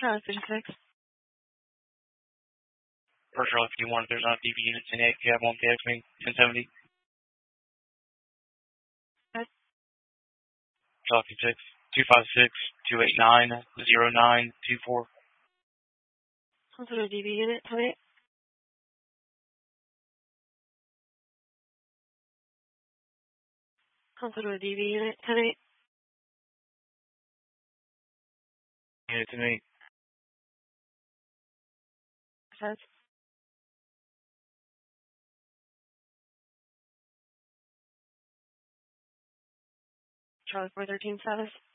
Charlie 56. For Charlie 51, if there's not a DB unit, 10-8, if you have one, text me, 1070. Okay. Charlie 56, 256-289-0924. Consider DB unit 10-8. Consider DB unit 10-8. Unit 10-8. Says. Charlie 413 status.